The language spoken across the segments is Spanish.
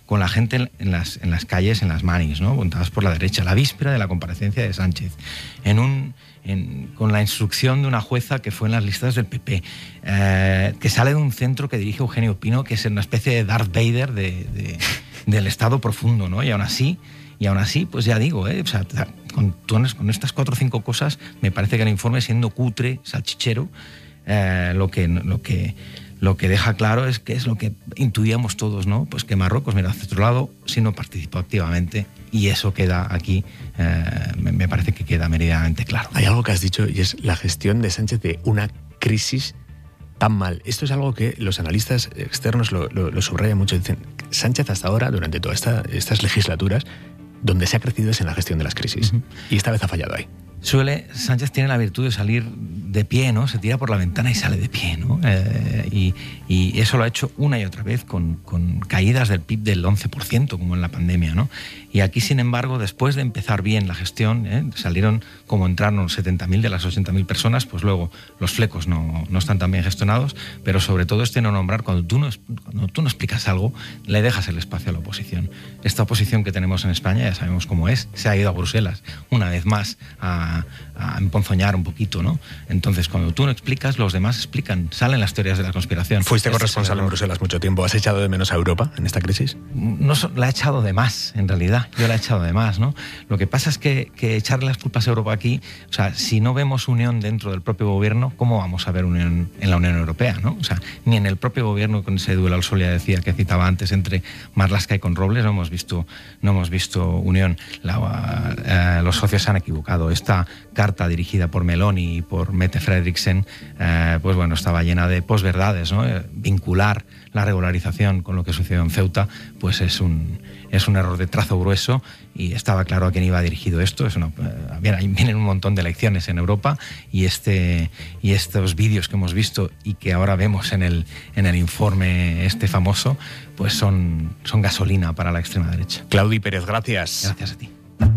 con la gente en las calles, en las manis, ¿no? Montadas por la derecha, la víspera de la comparecencia de Sánchez, con la instrucción de una jueza que fue en las listas del PP, que sale de un centro que dirige Eugenio Pino, que es una especie de Darth Vader del Estado profundo, ¿no? Y aún así, pues ya digo, o sea, con estas 4 o 5 cosas, me parece que el informe, siendo cutre, salchichero, lo que deja claro es que es lo que intuíamos todos, ¿no? Pues que Marruecos mira hacia otro lado si no participó activamente, y eso queda aquí, me parece que queda meridianamente claro. Hay algo que has dicho y es la gestión de Sánchez de una crisis tan mal. Esto es algo que los analistas externos lo subrayan mucho. Dicen, Sánchez hasta ahora, durante todas estas legislaturas, donde se ha crecido es en la gestión de las crisis. Uh-huh. Y esta vez ha fallado ahí. Sánchez tiene la virtud de salir de pie, ¿no? Se tira por la ventana y sale de pie, ¿no? Y eso lo ha hecho una y otra vez con caídas del PIB del 11%, como en la pandemia, ¿no? Y aquí, sin embargo, después de empezar bien la gestión, salieron como entraron 70.000 de las 80.000 personas, pues luego los flecos no están tan bien gestionados, pero sobre todo no nombrar, cuando tú no explicas algo, le dejas el espacio a la oposición. Esta oposición que tenemos en España, ya sabemos cómo es, se ha ido a Bruselas una vez más a emponzoñar un poquito, ¿no? Entonces, cuando tú no explicas, los demás explican, salen las teorías de la conspiración. Fuiste corresponsal en Bruselas mucho tiempo. ¿Has echado de menos a Europa en esta crisis? No, la he echado de más, en realidad. Yo la he echado de más, ¿no? Lo que pasa es que echarle las culpas a Europa aquí, o sea, si no vemos unión dentro del propio gobierno, ¿cómo vamos a ver unión en la Unión Europea, ¿no? O sea, ni en el propio gobierno, con ese duelo al sol, ya decía, que citaba antes, entre Marlaska y Robles, no hemos visto unión. Los socios se han equivocado. Esta carta dirigida por Meloni y por Mette Frederiksen, pues bueno, estaba llena de posverdades, ¿no? Vincular la regularización con lo que sucedió en Ceuta, pues es un error de trazo grueso, y estaba claro a quién iba dirigido esto. Vienen un montón de elecciones en Europa, y estos vídeos que hemos visto y que ahora vemos en el informe famoso, pues son gasolina para la extrema derecha. Claudi Pérez, gracias. Gracias a ti.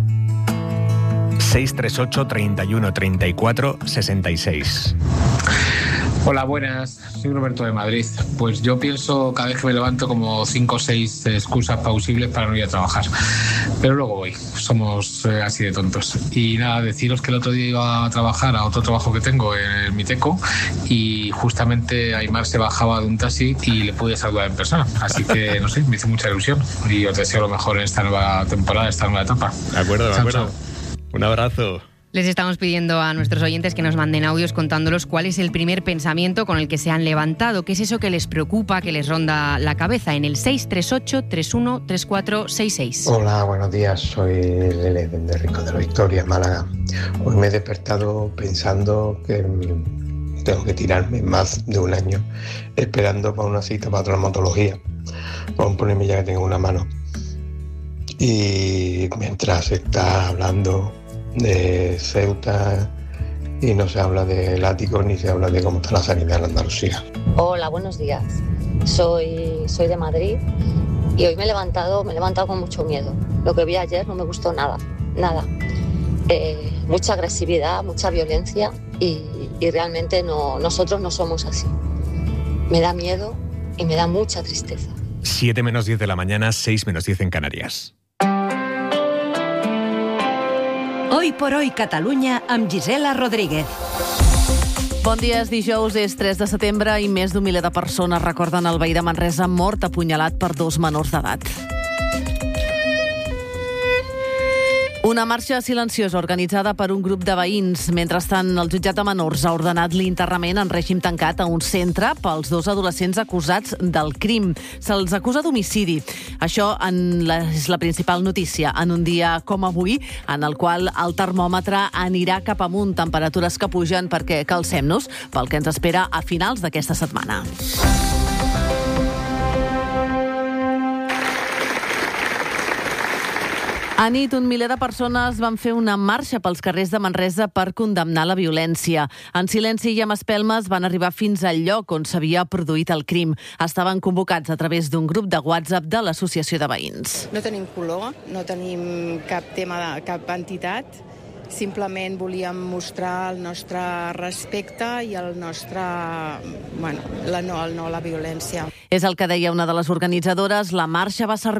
638 31 34 66. Hola, buenas. Soy Roberto de Madrid. Pues yo pienso cada vez que me levanto como 5 o 6 excusas plausibles para no ir a trabajar. Pero luego voy. Somos así de tontos. Y nada, deciros que el otro día iba a trabajar a otro trabajo que tengo en el Miteco, y justamente Aymar se bajaba de un taxi y le pude saludar en persona. Así que, no sé, me hizo mucha ilusión. Y os deseo lo mejor en esta nueva temporada, esta nueva etapa. De acuerdo. Un abrazo. Les estamos pidiendo a nuestros oyentes que nos manden audios contándolos cuál es el primer pensamiento con el que se han levantado, qué es eso que les preocupa, que les ronda la cabeza, en el 638 31 34 66. Hola, buenos días, soy Lele de Rico de la Victoria, Málaga. Hoy me he despertado pensando que tengo que tirarme más de un año esperando para una cita para traumatología, para un problemilla que tengo en una mano. Y mientras se está hablando de Ceuta y no se habla del ático ni se habla de cómo está la sanidad en Andalucía. Hola, buenos días. Soy de Madrid y hoy me he levantado con mucho miedo. Lo que vi ayer no me gustó nada. Mucha agresividad, mucha violencia y realmente nosotros no somos así. Me da miedo y me da mucha tristeza. 7 menos 10 de la mañana, 6 menos 10 en Canarias. Hoy por hoy Catalunya amb Gisela Rodríguez. Bon dia, és dijous, és 3 de setembre i més d'un miler de persones recorden el veí de Manresa mort apunyalat per 2 menors d'edat. Una marxa silenciosa organitzada per un grup de veïns. Mentrestant, el jutjat de menors ha ordenat l'interrament en règim tancat a un centre pels 2 adolescents acusats del crim. Se'ls acusa d'homicidi. Això és la principal notícia en un dia com avui, en el qual el termòmetre anirà cap amunt, temperatures que pugen perquè calcem-nos pel que ens espera a finals d'aquesta setmana. A nit, un miler de persones van fer una marxa pels carrers de Manresa per condemnar la violència. En silenci i amb espelmes van arribar fins al lloc on s'havia produït el crim. Estaven convocats a través d'un grup de WhatsApp de l'Associació de Veïns. No tenim color, no tenim cap tema, cap entitat. Simplement volíem mostrar el nostre respecte i el nostre, el no a la violència. És el que deia una de les organitzadores. La marxa va servir